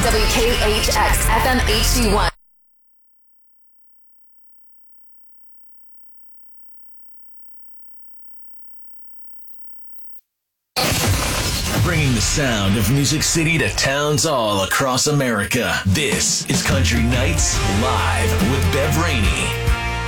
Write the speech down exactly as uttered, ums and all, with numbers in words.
W K H X F M H D one. Bringing the sound of Music City to towns all across America. This is Country Nights Live with Bev Rainey.